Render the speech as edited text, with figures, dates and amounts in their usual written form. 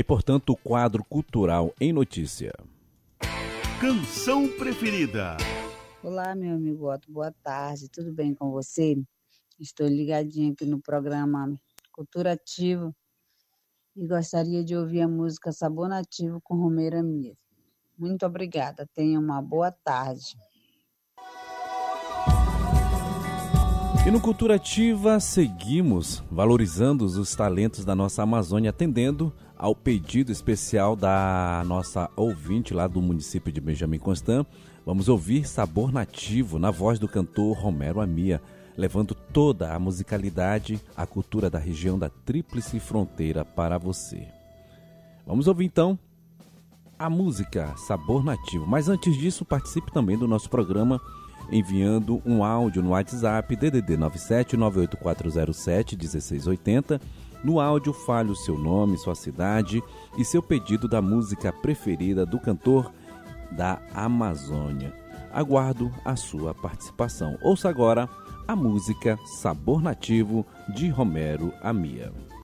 portanto, o quadro cultural em notícia. Canção preferida. Olá, meu amigo Otto, boa tarde, tudo bem com você? Estou ligadinho aqui no programa Cultura Ativo e gostaria de ouvir a música Sabor Nativo com Romero Amir. Muito obrigada, tenha uma boa tarde. E no Cultura Ativa seguimos valorizando os talentos da nossa Amazônia, atendendo ao pedido especial da nossa ouvinte lá do município de Benjamin Constant. Vamos ouvir Sabor Nativo na voz do cantor Romero Amir, levando toda a musicalidade, a cultura da região da Tríplice Fronteira para você. Vamos ouvir então a música Sabor Nativo. Mas antes disso, participe também do nosso programa enviando um áudio no WhatsApp DDD 979840711680. No áudio, fale o seu nome, sua cidade e seu pedido da música preferida do cantor da Amazônia. Aguardo a sua participação. Ouça agora a música Sabor Nativo de Romero Amir.